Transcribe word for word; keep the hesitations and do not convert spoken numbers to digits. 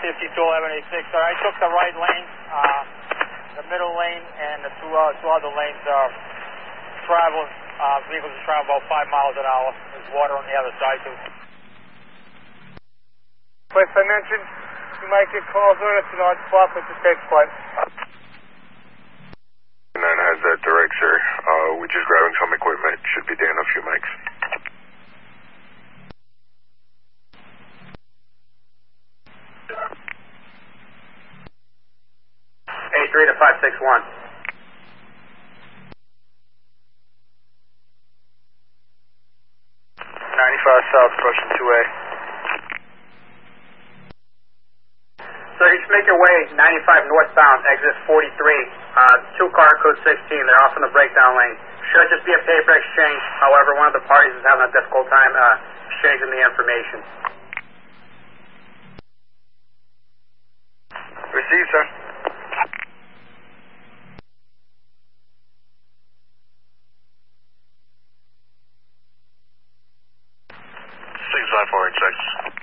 fifty-two eleven eighty-six. Sir, I took the right lane, uh, the middle lane, and the two, uh, two other lanes are travel. Uh, vehicles are traveling about five miles an hour. There's water on the other side, too. Place I mentioned, you might get calls on it, it's an odd spot, but it takes place. nine has that direct, sir. Uh, we're just grabbing some equipment. Should be there in a few mics. eight three to five six one. ninety-five south, approaching two A. So you should make your way ninety-five northbound, exit forty-three, uh, two car code sixteen. They're off in the breakdown lane. Should just be a paper exchange. However, one of the parties is having a difficult time uh, exchanging the information. Received, sir. six five four eight six.